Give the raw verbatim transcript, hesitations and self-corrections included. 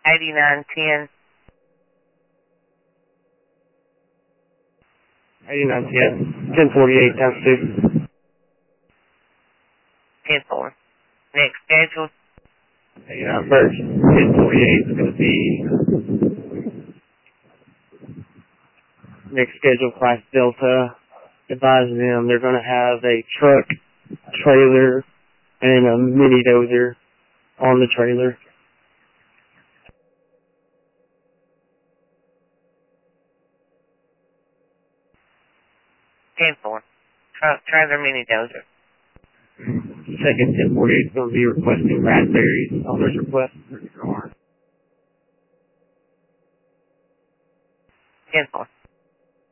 eighty-nine ten. eighty-nine ten. ten forty-eight times two. ten four. Next schedule. eighty-nine first. ten forty-eight is going to be next schedule class Delta. Advising them they're going to have a truck, trailer, and a mini dozer on the trailer. ten four. Truck, trailer, mini dozer. Second ten forty-eight is going to be requesting raspberries on this request. ten four.